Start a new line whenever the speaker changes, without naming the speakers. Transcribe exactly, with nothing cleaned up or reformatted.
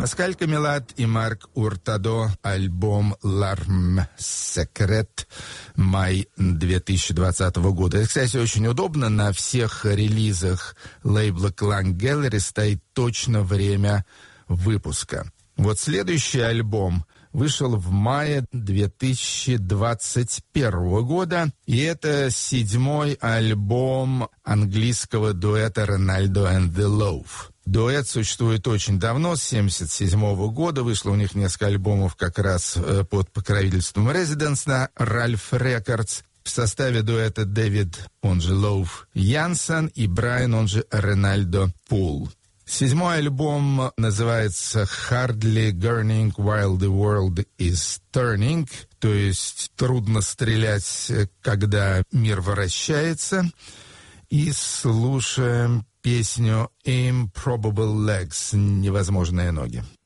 Паскаль Камилат и Марк Уртадо, альбом «L'arme Secrète», май две тысячи двадцатого года. Это, кстати, очень удобно. На всех релизах лейбла Klang Gallery стоит точно время выпуска. Вот следующий альбом вышел в мае две тысячи двадцать первого года, и это седьмой альбом английского дуэта «Рональдо and the Loaf». Дуэт существует очень давно, с семьдесят седьмого года. Вышло у них несколько альбомов как раз под покровительством Residence на Ralph Records. В составе дуэта Дэвид, он же Лоуф, Янсен и Брайан, он же Рональдо Пул. Седьмой альбом называется «Hardly Gurning While the World is Turning», то есть «Трудно стрелять, когда мир вращается». И слушаем песню «Improbable Legs» — «Невозможные ноги».